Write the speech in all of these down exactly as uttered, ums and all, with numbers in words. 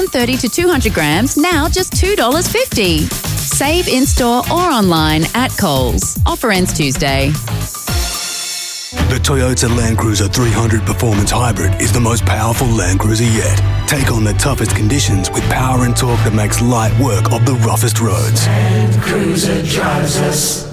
thirty to two hundred grams, now just two dollars fifty. Save in-store or online at Coles. Offer ends Tuesday. The Toyota Land Cruiser three hundred Performance Hybrid is the most powerful Land Cruiser yet. Take on the toughest conditions with power and torque that makes light work of the roughest roads. Land Cruiser drives us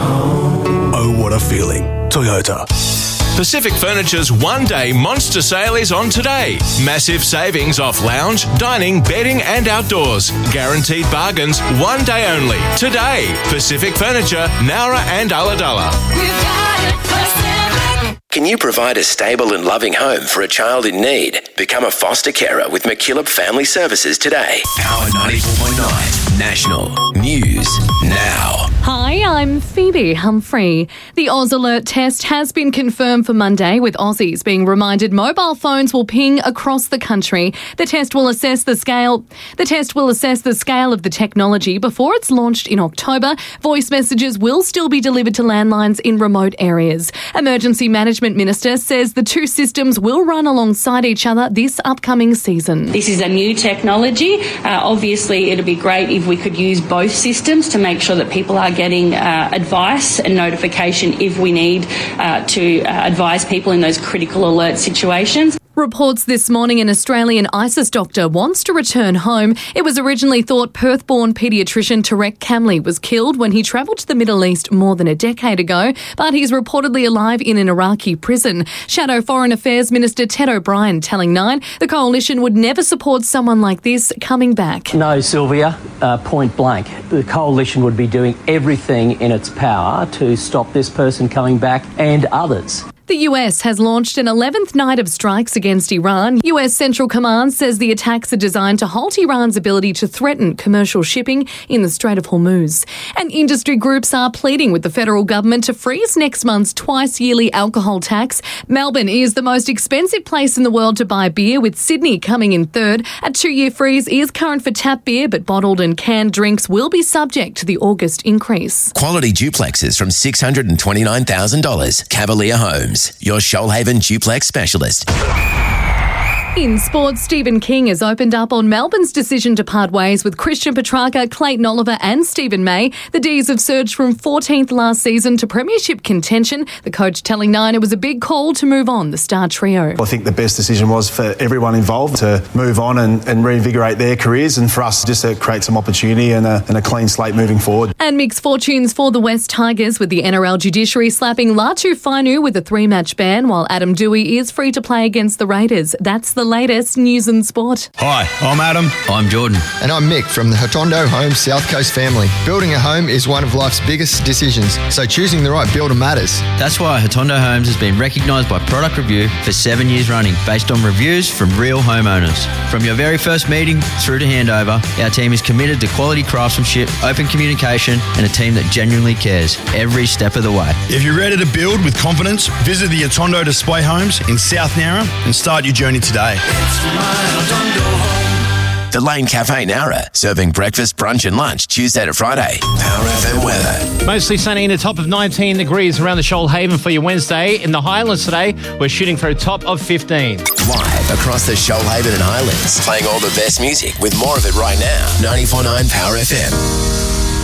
home. Oh, what a feeling. Toyota. Pacific Furniture's one-day monster sale is on today. Massive savings off lounge, dining, bedding and outdoors. Guaranteed bargains, one day only. Today, Pacific Furniture, Nowra and Ulladulla. We've got it, Pacific. Can you provide a stable and loving home for a child in need? Become a foster carer with McKillop Family Services today. Power ninety-four point nine National News Now. Hi, I'm Phoebe Humphrey. The Oz Alert test has been confirmed for Monday, with Aussies being reminded mobile phones will ping across the country. The test will assess the scale. The test will assess the scale of the technology before it's launched in October. Voice messages will still be delivered to landlines in remote areas. Emergency Management Minister says the two systems will run alongside each other this upcoming season. This is a new technology. Uh, obviously, it'd be great if we could use both systems to make sure that people are getting uh, advice and notification if we need uh, to uh, advise people in those critical alert situations. Reports this morning an Australian ISIS doctor wants to return home. It was originally thought Perth-born paediatrician Tarek Kamli was killed when he travelled to the Middle East more than a decade ago, but he's reportedly alive in an Iraqi prison. Shadow Foreign Affairs Minister Ted O'Brien telling Nine the coalition would never support someone like this coming back. No, Sylvia, uh, point blank. The coalition would be doing everything in its power to stop this person coming back and others. The U S has launched an eleventh night of strikes against Iran. U S Central Command says the attacks are designed to halt Iran's ability to threaten commercial shipping in the Strait of Hormuz. And industry groups are pleading with the federal government to freeze next month's twice-yearly alcohol tax. Melbourne is the most expensive place in the world to buy beer, with Sydney coming in third. A two-year freeze is current for tap beer, but bottled and canned drinks will be subject to the August increase. Quality duplexes from six hundred twenty-nine thousand dollars. Cavalier Homes, your Shoalhaven duplex specialist. In sports, Stephen King has opened up on Melbourne's decision to part ways with Christian Petrarca, Clayton Oliver and Stephen May. The D's have surged from fourteenth last season to premiership contention. The coach telling Nine it was a big call to move on the star trio. I think the best decision was for everyone involved to move on and, and reinvigorate their careers, and for us just to create some opportunity and a, and a clean slate moving forward. And mixed fortunes for the West Tigers, with the N R L judiciary slapping Latu Fainu with a three-match ban, while Adam Dewey is free to play against the Raiders. That's the latest news and sport. Hi, I'm Adam. I'm Jordan. And I'm Mick from the Hotondo Homes South Coast family. Building a home is one of life's biggest decisions, so choosing the right builder matters. That's why Hotondo Homes has been recognised by Product Review for seven years running, based on reviews from real homeowners. From your very first meeting through to handover, our team is committed to quality craftsmanship, open communication, and a team that genuinely cares every step of the way. If you're ready to build with confidence, visit the Hotondo Display Homes in South Nowra and start your journey today. The Lane Cafe Nowra, serving breakfast, brunch and lunch Tuesday to Friday. Power F M weather. Mostly sunny in a top of nineteen degrees around the Shoalhaven for your Wednesday. In the Highlands today, we're shooting for a top of fifteen. Live across the Shoalhaven and Highlands, playing all the best music with more of it right now. ninety-four point nine Power F M.